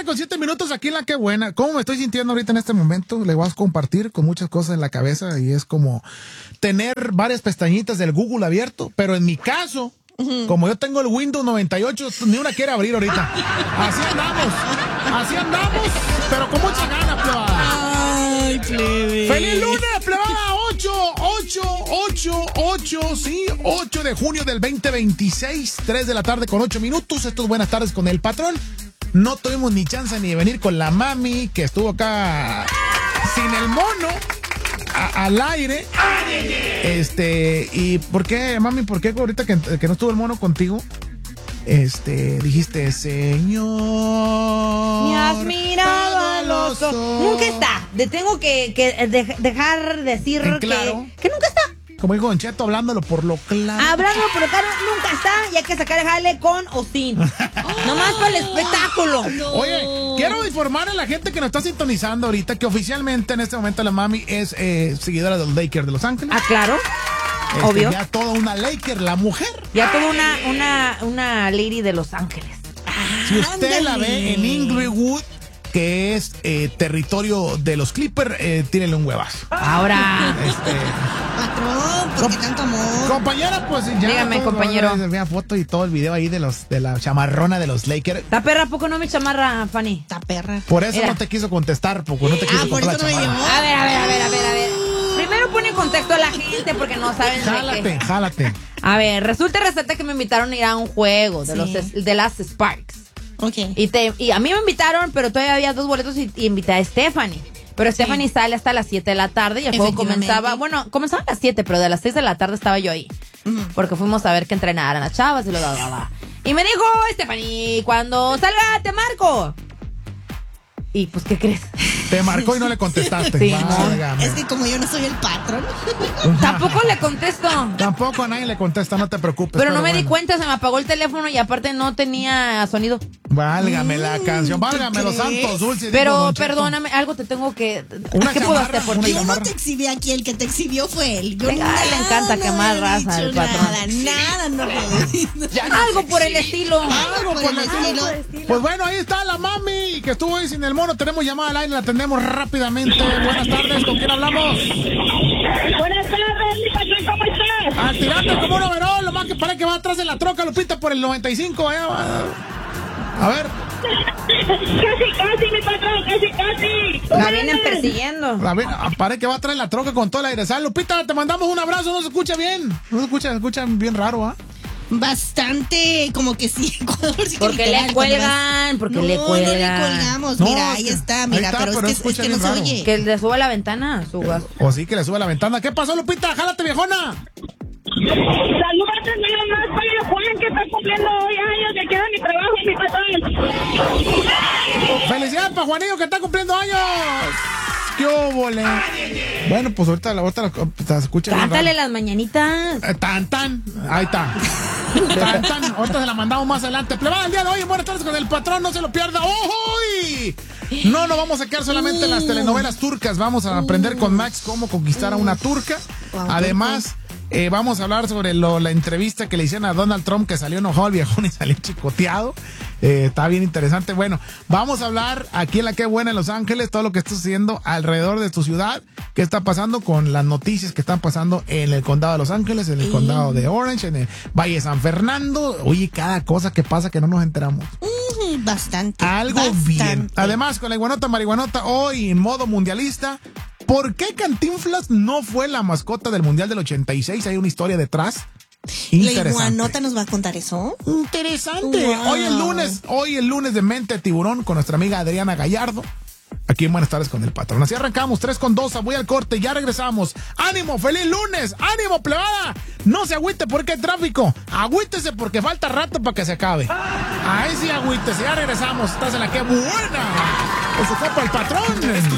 7:07 aquí en La Qué Buena. ¿Cómo me estoy sintiendo ahorita en este momento? Le voy a compartir con muchas cosas en la cabeza y es como tener varias pestañitas del Google abierto, pero en mi caso, como yo tengo el Windows 98, ni una quiere abrir ahorita. Así andamos, pero con mucha ganas, plebada. Ay, plebe. ¡Feliz lunes, plebada! 8 de junio del 2026, 3 de la tarde con 8 minutos. Esto es Buenas Tardes con el Patrón. No tuvimos ni chance ni de venir con la mami, que estuvo acá sin el mono, al aire. ¿Y por qué, mami? ¿Por qué ahorita que no estuvo el mono contigo? Dijiste, Señor, me has mirado a los ojos. Nunca está. Tengo que dejar decir claro que nunca está. Como dijo Don Cheto, hablándolo por lo claro. Hablándolo por lo claro, nunca está. Y hay que sacar el jale con o sin. Nomás para el espectáculo. No. Oye, quiero informar a la gente que nos está sintonizando ahorita que oficialmente en este momento la mami es seguidora de los Lakers de Los Ángeles. Ah, claro. Obvio. Ya toda una Laker, la mujer. Ya toda una lady de Los Ángeles. Si usted la ve en Inglewood, que es territorio de los Clippers, tírele un huevazo. Ahora. Patrón, ¿por qué tanto amor? Compañera, pues ya. Dígame, compañero. Vea foto y todo el video ahí de la chamarrona de los Lakers. ¿Está perra? ¿A poco no mi chamarra, Fanny? Está perra. Por eso no te quiso contestar, porque no te quiso por eso no me llamó. A ver. Primero pone en contexto a la gente porque no saben Jálate. A ver, resulta que me invitaron a ir a un juego de las Sparks. Okay. Y a mí me invitaron, pero todavía había 2 boletos y invité a Stephanie. Pero Stephanie sale hasta las 7 de la tarde y el juego comenzaba a las 7, pero de las 6 de la tarde estaba yo ahí. Porque fuimos a ver que entrenaran las chavas y lo daba. Y me dijo, Stephanie, cuando salga te marco. Y pues, ¿qué crees? Te marcó y no le contestaste. Sí, es que como yo no soy el patrón. Tampoco le contesto. Tampoco a nadie le contesta, no te preocupes. Pero no me di cuenta, se me apagó el teléfono y aparte no tenía sonido. Válgame la canción, válgame los santos dulces. Pero perdóname, algo te tengo que... ¿Qué puedo hacer por ti? Yo no te exhibí aquí, el que te exhibió fue él. Le encanta quemar raza al patrón. Algo por el estilo. Algo por el estilo. Pues bueno, ahí está la mami que estuvo ahí sin el mono. Tenemos llamada al aire, la atendemos rápidamente. Buenas tardes, ¿con quién hablamos? Buenas tardes, mi patrón, ¿cómo estás? Tirando como un overall, lo más que parece que va atrás de la troca, Lupita, por el 95. A ver. Casi, mi patrón, casi. La vienen persiguiendo. Parece que va atrás de la troca con todo el aire. Lupita, te mandamos un abrazo, no se escucha bien. No se escucha bien raro, ¿ah? Bastante, como que sí, Ecuador. Sí, porque le cuelgan, no le colgamos. Mira, ahí está, pero es que no se oye. Que le suba la ventana, O sí, que le suba la ventana. ¿Qué pasó, Lupita? ¡Jálate, viejona! Saludos nada más para Juan, que está cumpliendo hoy años de aquí de mi trabajo, mi patrón. ¡Felicidades para Juanillo, que está cumpliendo años! ¡Qué óvole! Bueno, pues ahorita se escucha. Cántale las mañanitas. Tan. Ahí está. Tan. Ahorita se la mandamos más adelante. Plebada, el día de hoy, Buenas Tardes con el Patrón, no se lo pierda. ¡Ojo! No nos vamos a quedar solamente en las telenovelas turcas. Vamos a aprender con Max cómo conquistar a una turca. Además, vamos a hablar sobre la entrevista que le hicieron a Donald Trump, que salió enojado el viejón y salió chicoteado. Está bien interesante. Bueno, vamos a hablar aquí en La Qué Buena en Los Ángeles, todo lo que está sucediendo alrededor de tu ciudad, qué está pasando con las noticias que están pasando en el condado de Los Ángeles, en el condado de Orange, en el Valle de San Fernando. Oye, cada cosa que pasa que no nos enteramos. Bastante. Algo bien. Además, con la iguanota marihuanota, hoy en modo mundialista. ¿Por qué Cantinflas no fue la mascota del Mundial del 86? Hay una historia detrás. La iguanota nos va a contar eso. Interesante. Wow. Hoy el lunes de Mente de Tiburón con nuestra amiga Adriana Gallardo. Aquí en Buenas Tardes con el Patrón. Así arrancamos 3:02. Voy al corte, ya regresamos. ¡Ánimo! ¡Feliz lunes! ¡Ánimo, plebada! No se agüite porque hay tráfico. Agüítese porque falta rato para que se acabe. Ahí sí agüítese. Ya regresamos. Estás en La Qué Buena. Eso está para el Patrón.